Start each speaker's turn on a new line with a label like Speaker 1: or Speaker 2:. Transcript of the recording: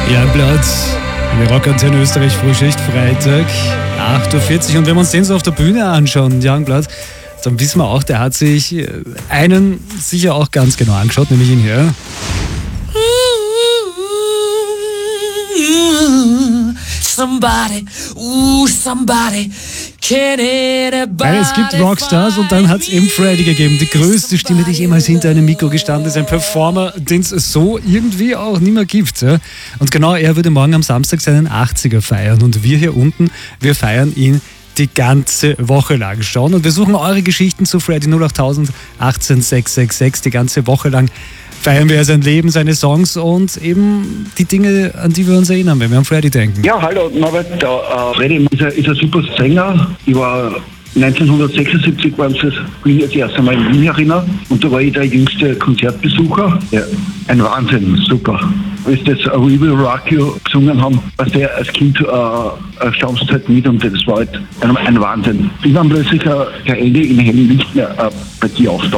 Speaker 1: Ja, Platz. Wir Rockantenne Österreich, Frühschicht, Freitag, 8.40 Uhr. Und wenn wir uns den so auf der Bühne anschauen, Jan Blatt, dann wissen wir auch, der hat sich einen sicher auch ganz genau angeschaut, nämlich ihn hier.
Speaker 2: Somebody, somebody, can anybody.
Speaker 1: Weil es gibt Rockstars und dann hat es eben Freddy gegeben. Die größte Stimme, die jemals hinter einem Mikro gestanden ist. Ein Performer, den es so irgendwie auch nicht mehr gibt. Ja? Und genau er würde morgen am Samstag seinen 80er feiern. Und wir hier unten, wir feiern ihn die ganze Woche lang schon. Und wir suchen eure Geschichten zu Freddy 08000 18 666. Die ganze Woche lang feiern wir sein Leben, seine Songs und eben die Dinge, an die wir uns erinnern, wenn wir an Freddy denken.
Speaker 3: Ja, hallo, Norbert. Der Freddy ist ein super Sänger. Ich war 1976 bin ich das erste Mal in Wien erinnern und da war ich der jüngste Konzertbesucher. Ja, ein Wahnsinn, super. Als das We Will Rock You gesungen haben, als der als Kind stammst du halt mit und das war halt ein Wahnsinn. Ich war plötzlich kein Ende in hellen Licht mehr bei dir auf.